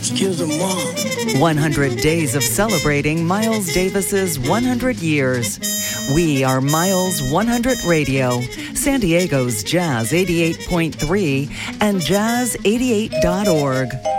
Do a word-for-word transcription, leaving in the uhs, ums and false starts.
Excuse me, Mom. one hundred days of celebrating Miles Davis's one hundred years. We are Miles one hundred Radio, San Diego's Jazz eighty-eight point three and jazz eighty-eight dot org.